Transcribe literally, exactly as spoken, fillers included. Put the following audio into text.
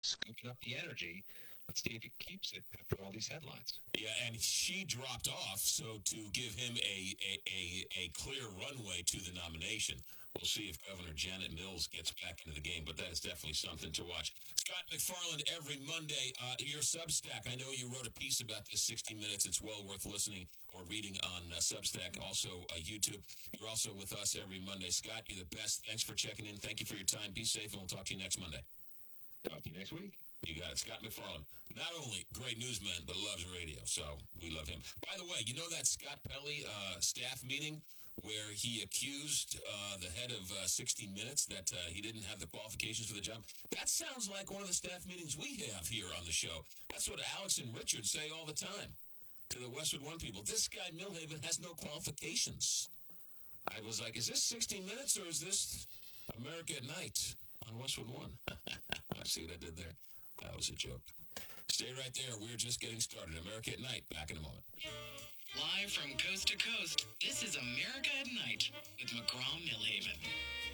scooping up the energy. Let's see if he keeps it after all these headlines. Yeah, and she dropped off, so to give him a, a, a, a clear runway to the nomination. We'll see if Governor Janet Mills gets back into the game, but that is definitely something to watch. Scott McFarland, every Monday, uh, your Substack. I know you wrote a piece about this sixty minutes. It's well worth listening or reading on uh, Substack, also uh, YouTube. You're also with us every Monday. Scott, you're the best. Thanks for checking in. Thank you for your time. Be safe, and we'll talk to you next Monday. Talk to you next week. You got it. Scott McFarland, not only great newsman, but loves radio, so we love him. By the way, you know that Scott Pelley uh, staff meeting where he accused uh, the head of uh, sixty minutes that uh, he didn't have the qualifications for the job? That sounds like one of the staff meetings we have here on the show. That's what Alex and Richard say all the time to the Westwood One people. This guy, Milhaven, has no qualifications. I was like, is this sixty minutes or is this America at Night on Westwood One? I see what I did there. That was a joke. Stay right there. We're just getting started. America at Night. Back in a moment. Live from coast to coast, this is America at Night with McGraw Milhaven.